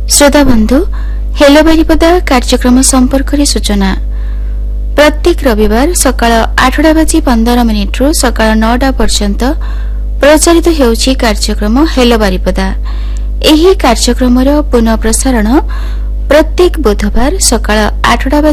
श्रोता बंधु हेलो बारिपदा कार्यक्रम संपर्क सूचना प्रत्येक रविवार सकाळ 8:15 रु सकाळ 9 पर्यंत प्रचारित हेउछि कार्यक्रम हेलो बारिपदा। एही कार्यक्रमर पुनः प्रसारण प्रत्येक बुधवार सकाळ 8:15